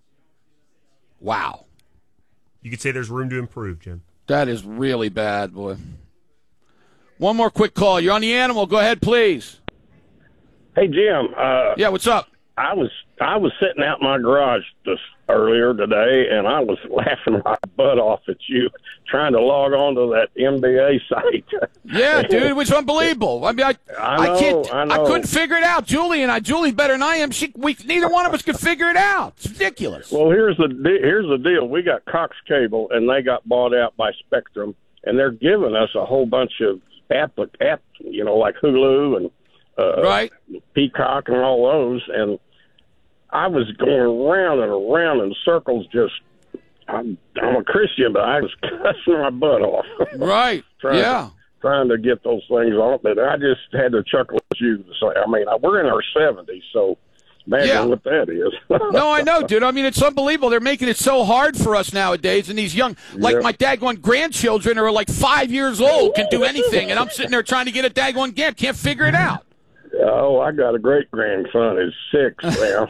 Wow. You could say there's room to improve, Jim. That is really bad, boy. One more quick call. You're on the Animal. Go ahead, please. Hey, Jim. Yeah, what's up? I was sitting out in my garage earlier today, and I was laughing my butt off at you trying to log on to that NBA site. Yeah, dude, it was unbelievable. I mean, I couldn't figure it out. Julie's better than I am. Neither one of us could figure it out. It's ridiculous. Well, here's the deal. We got Cox Cable, and they got bought out by Spectrum, and they're giving us a whole bunch of like Hulu and right, Peacock and all those, and I was going around and around in circles. I'm a Christian, but I was cussing my butt off. Right. Trying to get those things on, but I just had to chuckle at you to say, I mean, we're in our 70s, so imagine what that is. No, I know, dude. I mean, it's unbelievable. They're making it so hard for us nowadays, and these young, like my daggone grandchildren are like 5 years old, can do anything, and I'm sitting there trying to get a daggone game, can't figure it out. Oh, I got a great grandson. He's 6 now.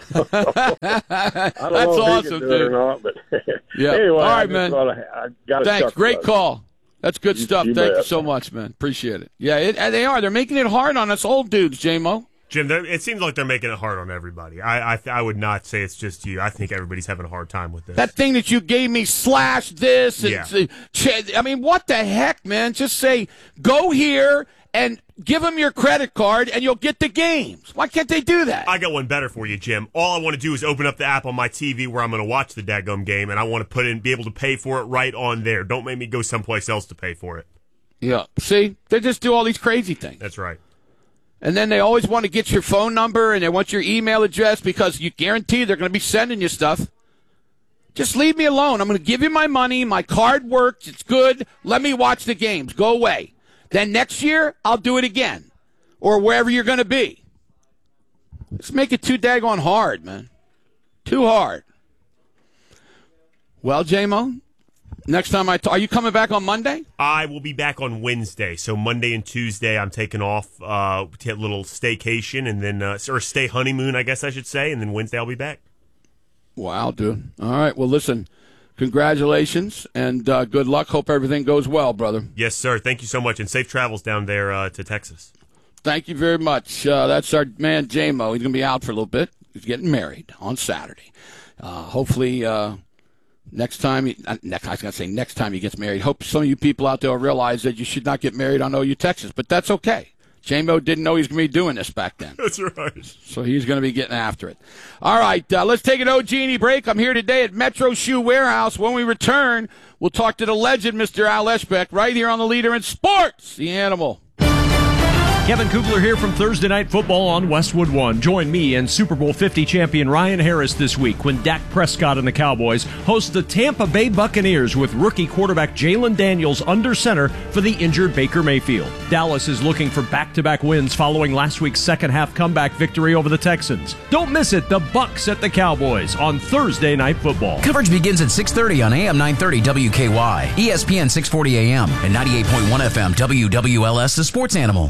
I don't know if he can do it or not, but anyway, all right, man. I got Thanks. Great call. That's good stuff. Thank you so much, man. Appreciate it. Yeah, they are. They're making it hard on us old dudes, J-Mo. Jim, it seems like they're making it hard on everybody. I would not say it's just you. I think everybody's having a hard time with this. That thing that you gave me, slash this. And I mean, what the heck, man? Just say, go here and give them your credit card and you'll get the games. Why can't they do that? I got one better for you, Jim. All I want to do is open up the app on my TV where I'm going to watch the daggum game, and I want to be able to pay for it right on there. Don't make me go someplace else to pay for it. Yeah. See? They just do all these crazy things. That's right. And then they always want to get your phone number and they want your email address because you guarantee they're going to be sending you stuff. Just leave me alone. I'm going to give you my money. My card works. It's good. Let me watch the games. Go away. Then next year, I'll do it again. Or wherever you're going to be. Let's make it too daggone hard, man. Too hard. Well, J-Mo, next time are you coming back on Monday? I will be back on Wednesday. So Monday and Tuesday, I'm taking off to a little staycation and then, or stay honeymoon, I guess I should say. And then Wednesday, I'll be back. Wow, dude. All right. Well, listen. Congratulations, and good luck. Hope everything goes well, brother. Yes, sir. Thank you so much, and safe travels down there to Texas. Thank you very much. That's our man, J-Mo. He's going to be out for a little bit. He's getting married on Saturday. Hopefully next time he gets married, hope some of you people out there will realize that you should not get married on OU, Texas, but that's okay. J-Mo didn't know he was going to be doing this back then. That's right. So he's going to be getting after it. All right, let's take an OG&E break. I'm here today at Metro Shoe Warehouse. When we return, we'll talk to the legend, Mr. Al Eschbeck, right here on the Leader in Sports, The Animal. Kevin Kugler here from Thursday Night Football on Westwood One. Join me and Super Bowl 50 champion Ryan Harris this week when Dak Prescott and the Cowboys host the Tampa Bay Buccaneers with rookie quarterback Jalen Daniels under center for the injured Baker Mayfield. Dallas is looking for back-to-back wins following last week's second-half comeback victory over the Texans. Don't miss it, the Bucs at the Cowboys on Thursday Night Football. Coverage begins at 6:30 on AM 930 WKY, ESPN 640 AM, and 98.1 FM WWLS, the Sports Animal.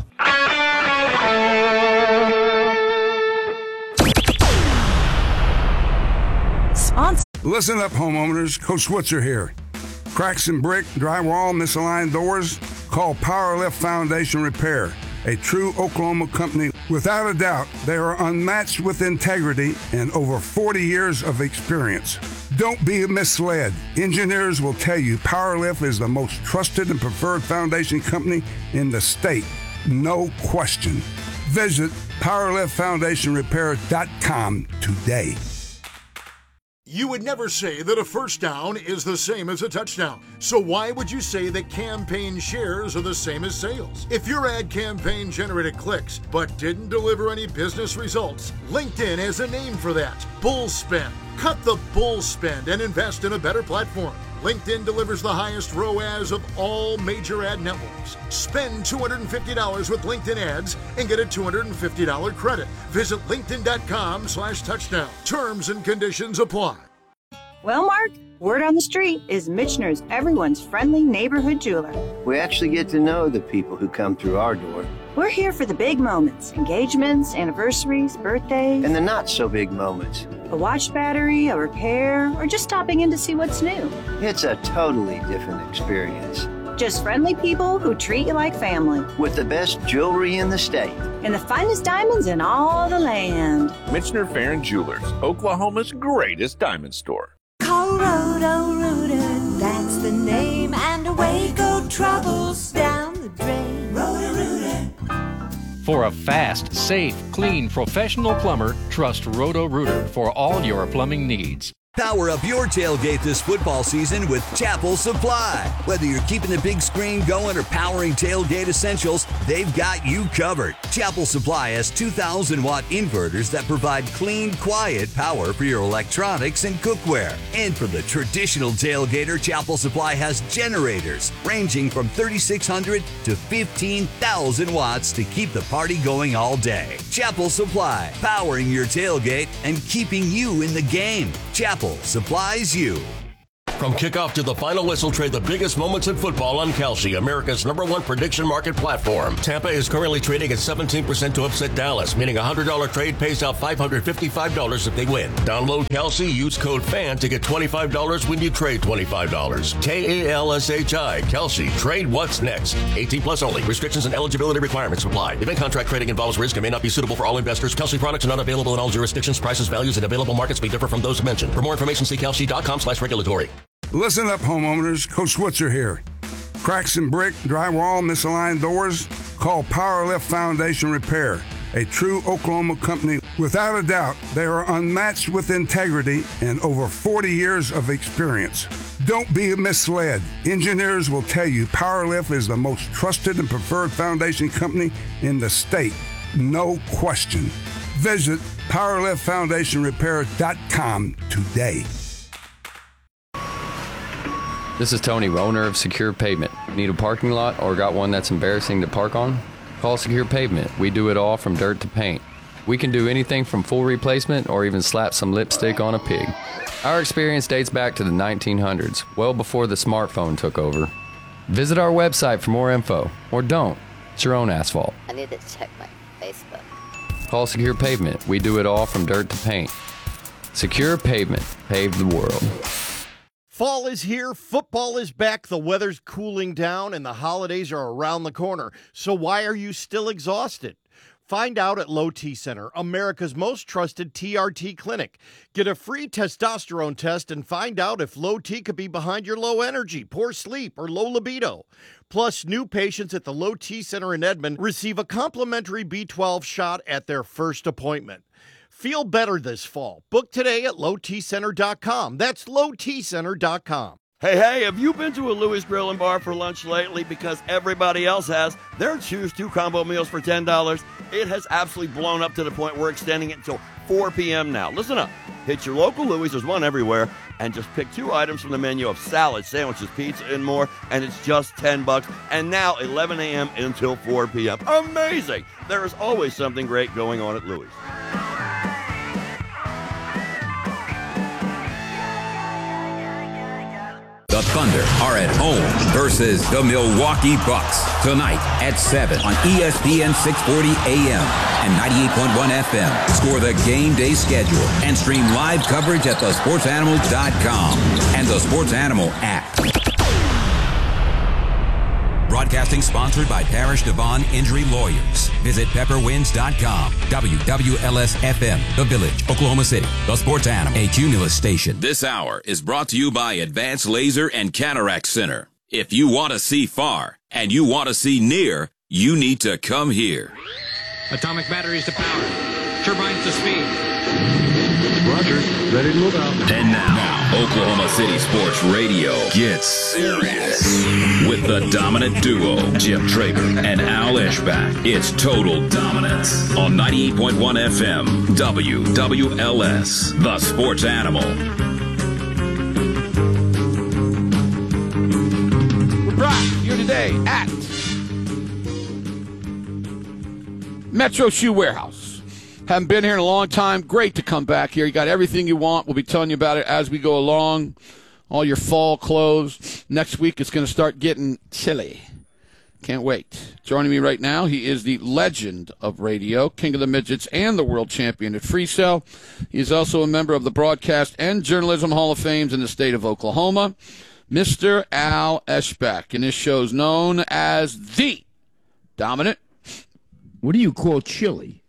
Listen up, homeowners. Coach Switzer here. Cracks in brick, drywall, misaligned doors? Call Powerlift Foundation Repair, a true Oklahoma company. Without a doubt, they are unmatched with integrity and over 40 years of experience. Don't be misled. Engineers will tell you Powerlift is the most trusted and preferred foundation company in the state. No question. Visit PowerliftFoundationRepair.com today. You would never say that a first down is the same as a touchdown. So why would you say that campaign shares are the same as sales? If your ad campaign generated clicks but didn't deliver any business results, LinkedIn has a name for that. Bull spend. Cut the bull spend and invest in a better platform. LinkedIn delivers the highest ROAS of all major ad networks. Spend $250 with LinkedIn ads and get a $250 credit. Visit linkedin.com/touchdown. Terms and conditions apply. Well, Mark, word on the street is Michener's everyone's friendly neighborhood jeweler. We actually get to know the people who come through our door. We're here for the big moments, engagements, anniversaries, birthdays. And the not so big moments. A watch battery, a repair, or just stopping in to see what's new. It's a totally different experience. Just friendly people who treat you like family. With the best jewelry in the state. And the finest diamonds in all the land. Michener Farron Jewelers, Oklahoma's greatest diamond store. Call Roto-Rooter, that's the name, and away go troubles down the drain. Roto-Rooter. For a fast, safe, clean, professional plumber, trust Roto-Rooter for all your plumbing needs. Power up your tailgate this football season with Chapel Supply. Whether you're keeping the big screen going or powering tailgate essentials, they've got you covered. Chapel Supply has 2,000-watt inverters that provide clean, quiet power for your electronics and cookware. And for the traditional tailgater, Chapel Supply has generators ranging from 3,600 to 15,000 watts to keep the party going all day. Chapel Supply, powering your tailgate and keeping you in the game. Chapel supplies you. From kickoff to the final whistle, trade the biggest moments in football on Kalshi, America's #1 prediction market platform. Tampa is currently trading at 17% to upset Dallas, meaning a $100 trade pays out $555 if they win. Download Kalshi, use code FAN to get $25 when you trade $25. Kalshi, Kalshi, trade what's next. 18 plus only. Restrictions and eligibility requirements apply. Event contract trading involves risk and may not be suitable for all investors. Kalshi products are not available in all jurisdictions. Prices, values, and available markets may differ from those mentioned. For more information, see kalshi.com/regulatory. Listen up, homeowners. Coach Switzer here. Cracks in brick, drywall, misaligned doors? Call Powerlift Foundation Repair, a true Oklahoma company. Without a doubt, they are unmatched with integrity and over 40 years of experience. Don't be misled. Engineers will tell you Powerlift is the most trusted and preferred foundation company in the state. No question. Visit PowerliftFoundationRepair.com today. This is Tony, owner of Secure Pavement. Need a parking lot or got one that's embarrassing to park on? Call Secure Pavement. We do it all from dirt to paint. We can do anything from full replacement or even slap some lipstick on a pig. Our experience dates back to the 1900s, well before the smartphone took over. Visit our website for more info, or don't. It's your own asphalt. I need to check my Facebook. Call Secure Pavement. We do it all from dirt to paint. Secure Pavement. Pave the world. Fall is here, football is back, the weather's cooling down, and the holidays are around the corner. So why are you still exhausted? Find out at Low T Center, America's most trusted TRT clinic. Get a free testosterone test and find out if low T could be behind your low energy, poor sleep, or low libido. Plus, new patients at the Low T Center in Edmond receive a complimentary B12 shot at their first appointment. Feel better this fall. Book today at lowtcenter.com. That's lowtcenter.com. Hey, have you been to a Louis Grill and Bar for lunch lately? Because everybody else has. Their Choose 2 combo meals for $10. It has absolutely blown up to the point we're extending it until 4 p.m. now. Listen up. Hit your local Louis, there's one everywhere, and just pick 2 items from the menu of salad, sandwiches, pizza, and more, and it's just $10. And now 11 a.m. until 4 p.m. Amazing! There is always something great going on at Louis. The Thunder are at home versus the Milwaukee Bucks tonight at 7 on ESPN 640 AM and 98.1 FM. Score the game day schedule and stream live coverage at thesportsanimal.com and the Sports Animal app. Broadcasting sponsored by Parish Devon Injury Lawyers. Visit pepperwinds.com. WWLS-FM, The Village, Oklahoma City. The Sports Animal, a Cumulus station. This hour is brought to you by Advanced Laser and Cataract Center. If you want to see far and you want to see near, you need to come here. Atomic batteries to power. Turbines to speed. Roger. Ready to move out. And now, Oklahoma City Sports Radio gets serious. With the dominant duo, Jim Traeger and Al Eschbach. It's Total Dominance on 98.1 FM, WWLS, The Sports Animal. We're back here today at Metro Shoe Warehouse. Haven't been here in a long time. Great to come back here. You got everything you want. We'll be telling you about it as we go along. All your fall clothes. Next week it's going to start getting chilly. Can't wait. Joining me right now, he is the legend of radio, king of the midgets, and the world champion at Freestyle. He is also a member of the Broadcast and Journalism Hall of Fames in the state of Oklahoma, Mr. Al Eschbach. And this show's known as The Dominant. What do you call chilly?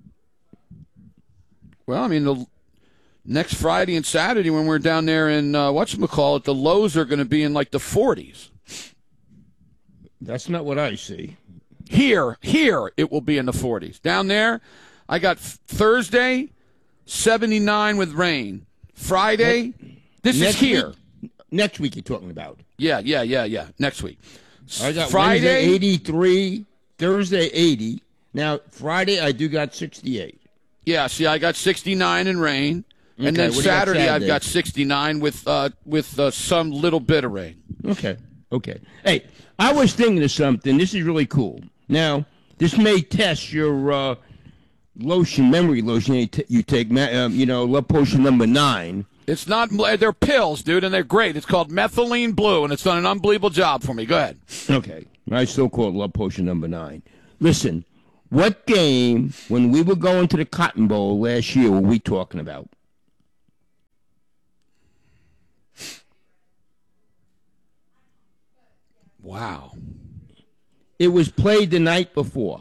Well, I mean, the next Friday and Saturday when we're down there in, whatchamacallit, the lows are going to be in like the 40s. That's not what I see. Here, it will be in the 40s. Down there, I got Thursday, 79 with rain. Friday, this is here. Next week you're talking about. Yeah. Next week. I got Friday, Wednesday 83, Thursday 80. Now, Friday I do got 68. Yeah, see, I got 69 in rain. And then Saturday I've got 69 with some little bit of rain. Okay. Hey, I was thinking of something. This is really cool. Now, this may test your memory lotion you take, Love Potion number 9. It's not, they're pills, dude, and they're great. It's called Methylene Blue, and it's done an unbelievable job for me. Go ahead. Okay. I still call it Love Potion number 9. Listen, what game, when we were going to the Cotton Bowl last year, were we talking about? Wow. It was played the night before.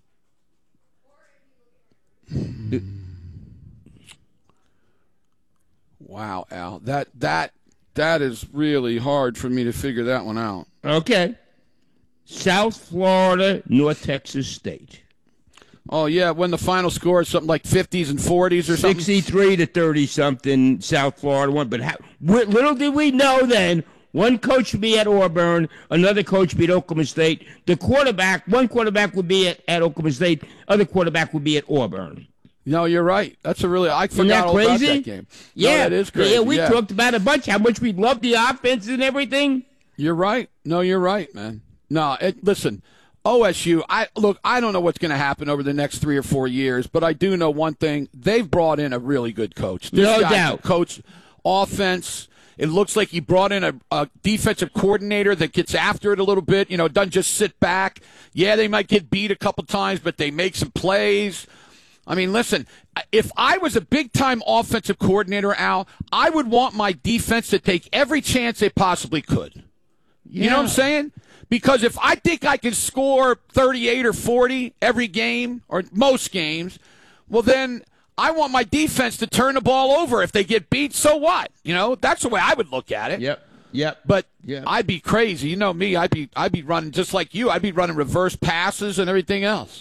Wow, Al. That is really hard for me to figure that one out. Okay. South Florida, North Texas State. Oh, yeah, when the final score is something like 50s and 40s or something? 63 to 30-something, South Florida won. But little did we know then, one coach would be at Auburn, another coach would be at Oklahoma State. One quarterback would be at Oklahoma State, other quarterback would be at Auburn. No, you're right. I forgot all about that game. Yeah, no, that is crazy. Yeah, we talked about a bunch, how much we love the offense and everything. You're right. No, you're right, man. No, listen, OSU, I don't know what's going to happen over the next 3 or 4 years, but I do know one thing. They've brought in a really good coach. No doubt. Coach offense. It looks like he brought in a defensive coordinator that gets after it a little bit, doesn't just sit back. Yeah, they might get beat a couple times, but they make some plays. I mean, listen, if I was a big-time offensive coordinator, Al, I would want my defense to take every chance they possibly could. Yeah. You know what I'm saying? Because if I think I can score 38 or 40 every game, or most games, well, then I want my defense to turn the ball over. If they get beat, so what? That's the way I would look at it. Yep. But I'd be crazy. You know me, I'd be running just like you. I'd be running reverse passes and everything else.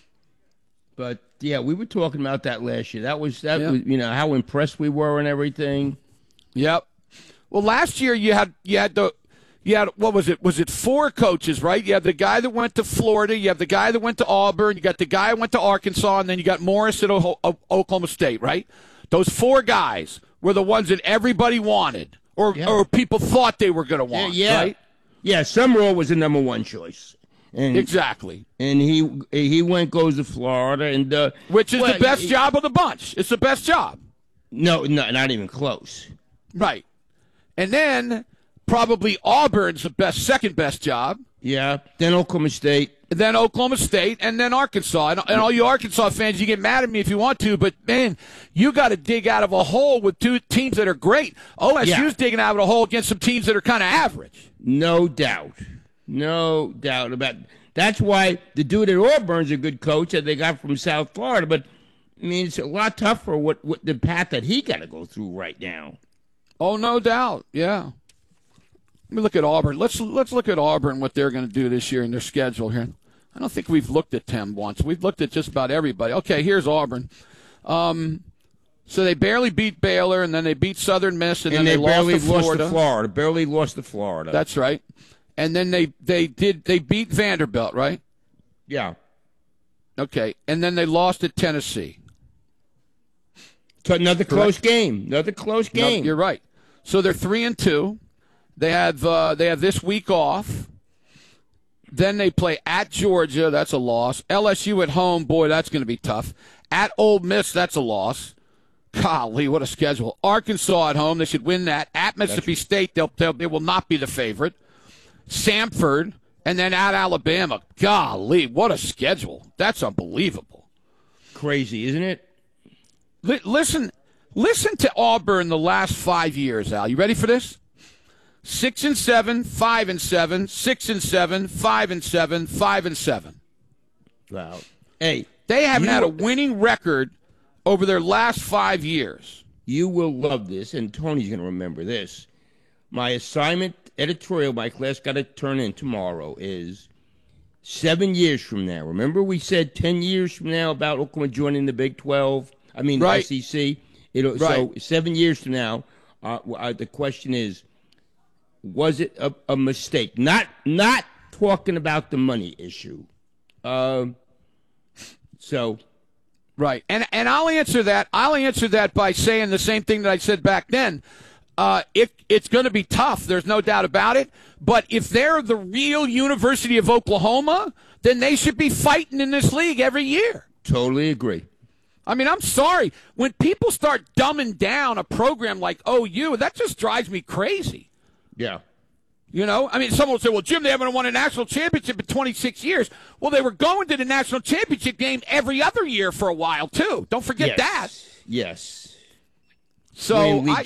But yeah, we were talking about that last year. That was how impressed we were and everything. Yep. Well, last year you had what was it? Was it 4 coaches, right? You had the guy that went to Florida, you have the guy that went to Auburn, you got the guy who went to Arkansas, and then you got Morris at Oklahoma State, right? Those 4 guys were the ones that everybody wanted, or people thought they were going to want, right? Yeah, Summerall was the number 1 choice. And, exactly. And he goes to Florida, and which is the best job of the bunch. It's the best job. No, not even close. Right. And then probably Auburn's the second best job. Yeah. Then Oklahoma State. Then Oklahoma State, and then Arkansas. And all you Arkansas fans, you get mad at me if you want to, but, man, you got to dig out of a hole with 2 teams that are great. OSU's digging out of a hole against some teams that are kind of average. No doubt. No doubt about it. That's why the dude at Auburn's a good coach that they got from South Florida. But, I mean, it's a lot tougher what the path that he got to go through right now. Oh, no doubt. Yeah. Let me look at Auburn. Let's look at Auburn, what they're going to do this year in their schedule here. I don't think we've looked at them once. We've looked at just about everybody. Okay, here's Auburn. So they barely beat Baylor, and then they beat Southern Miss, and then they lost to Florida. Barely lost to Florida. That's right. And then they beat Vanderbilt, right? Yeah. Okay. And then they lost at Tennessee. So another close game. No, you're right. So they're 3-2. They have this week off. Then they play at Georgia. That's a loss. LSU at home. Boy, that's going to be tough. At Ole Miss, that's a loss. Golly, what a schedule. Arkansas at home. They should win that. At Mississippi State, they will not be the favorite. Samford, and then at Alabama. Golly, what a schedule. That's unbelievable. Crazy, isn't it? Listen to Auburn the last 5 years, Al. You ready for this? 6-7, 5-7, 6-7, 5-7, 5-7. Wow. Hey, they haven't had a winning record over their last 5 years. You will love this, and Tony's going to remember this. My assignment, editorial, my class got to turn in tomorrow, is 7 years from now. Remember we said 10 years from now about Oklahoma joining the Big 12? I mean, right. the SEC. So 7 years from now, the question is, was it a mistake? Not talking about the money issue. Right, and I'll answer that. I'll answer that by saying the same thing that I said back then. It's going to be tough. There's no doubt about it. But if they're the real University of Oklahoma, then they should be fighting in this league every year. Totally agree. I mean, I'm sorry. When people start dumbing down a program like OU, that just drives me crazy. Yeah. You know, I mean, someone will say, well, Jim, they haven't won a national championship in 26 years. Well, they were going to the national championship game every other year for a while, too. Don't forget that. Yes. So